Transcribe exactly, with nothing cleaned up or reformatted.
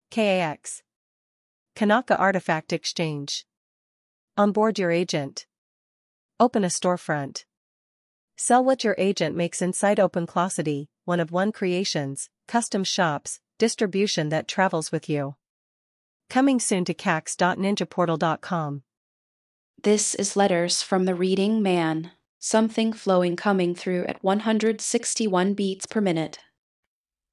K A X. Kanaka Artifact Exchange. Onboard your agent. Open a storefront. Sell what your agent makes inside OpenClosity, one of one creations, custom shops, distribution that travels with you. Coming soon to cax dot ninja portal dot com. This is Letters from the Reading Man, something flowing coming through at one hundred sixty-one beats per minute.